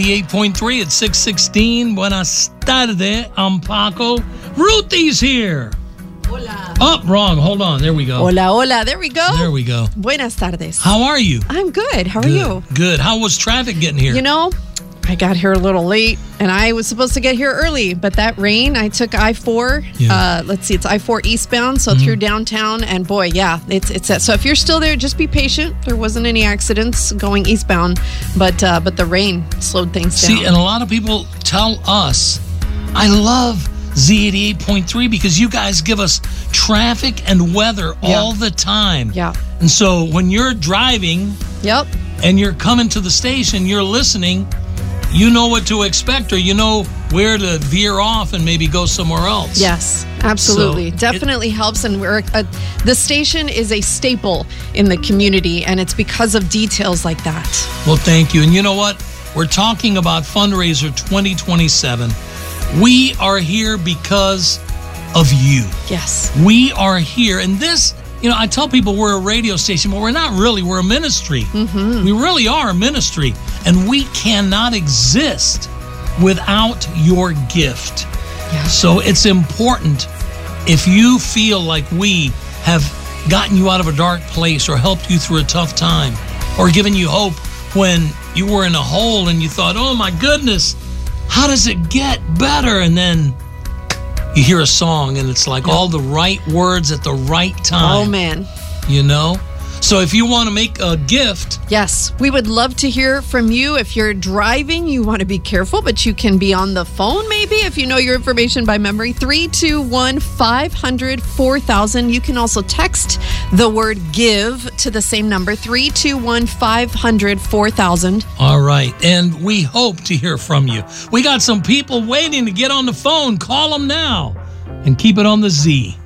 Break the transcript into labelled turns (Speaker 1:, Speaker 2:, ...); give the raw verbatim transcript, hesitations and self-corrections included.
Speaker 1: eight point three at six sixteen. Buenas tardes. I'm Paco. Ruthie's here.
Speaker 2: Hola.
Speaker 1: Oh, wrong. Hold on. There we go.
Speaker 2: Hola, hola. There we go.
Speaker 1: There we go.
Speaker 2: Buenas tardes.
Speaker 1: How are you?
Speaker 2: I'm good. How are
Speaker 1: Good.
Speaker 2: you?
Speaker 1: Good. How was traffic getting here?
Speaker 2: You know, I got here a little late, and I was supposed to get here early, but that rain, I took I four.
Speaker 1: Yeah.
Speaker 2: Uh, let's see, it's I four eastbound, so
Speaker 1: Mm-hmm.
Speaker 2: through downtown, and boy, yeah, it's it's that. So if you're still there, just be patient. There wasn't any accidents going eastbound, but uh, but the rain slowed things down.
Speaker 1: See, and a lot of people tell us, I love Z eighty-eight point three because you guys give us traffic and weather
Speaker 2: Yeah.
Speaker 1: all the time.
Speaker 2: Yeah.
Speaker 1: And so when you're driving
Speaker 2: Yep.
Speaker 1: and you're coming to the station, you're listening, you know what to expect, or you know where to veer off and maybe go somewhere else.
Speaker 2: Yes, absolutely.
Speaker 1: So,
Speaker 2: Definitely helps. And we're uh, the station is a staple in the community, and it's because of details like that.
Speaker 1: Well, thank you. And you know what? We're talking about fundraiser twenty twenty-seven. We are here because of you.
Speaker 2: Yes.
Speaker 1: We are here. And this, you know, I tell people we're a radio station, but we're not really. We're a ministry. Mm-hmm. We really are a ministry. And we cannot exist without your gift.
Speaker 2: Yeah.
Speaker 1: So it's important, if you feel like we have gotten you out of a dark place or helped you through a tough time or given you hope when you were in a hole and you thought, oh my goodness, how does it get better? And then you hear a song and it's like all the right words at the right time.
Speaker 2: Oh, man.
Speaker 1: You know? So if you want to make a gift,
Speaker 2: Yes, we would love to hear from you. If you're driving, you want to be careful, but you can be on the phone maybe if you know your information by memory. three two one, five hundred, four thousand. You can also text the word give to the same number, three two one, five hundred, four thousand.
Speaker 1: all right. And we hope to hear from you. We got some people waiting to get on the phone. Call them now and keep it on the Z.